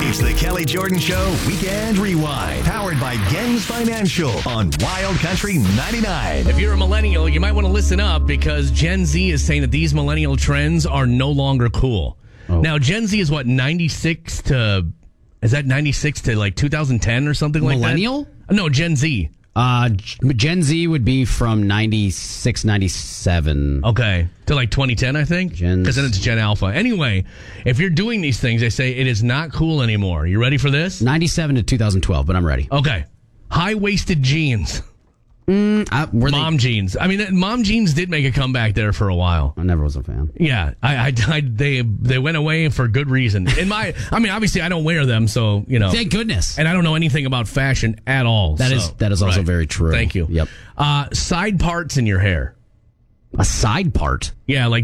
It's the Kelly Jordan Show Weekend Rewind, powered by Gens Financial on Wild Country 99. If you're a millennial, you might want to listen up because Gen Z is saying that these millennial trends are no longer cool. Oh. Now, Gen Z is what, 96 to like 2010 or something like that? Millennial? No, Gen Z. Gen Z would be from 96, 97. Okay. To like 2010, I think? Because then it's Gen Alpha. Anyway, if you're doing these things, they say it is not cool anymore. You ready for this? 97 to 2012, but I'm ready. Okay. High-waisted jeans. Mom jeans. I mean, mom jeans did make a comeback there for a while. I never was a fan. Yeah, they went away for good reason. Obviously I don't wear them, so Thank goodness. And I don't know anything about fashion at all. That is also very true. Thank you. Yep. Side parts in your hair. A side part? Yeah, like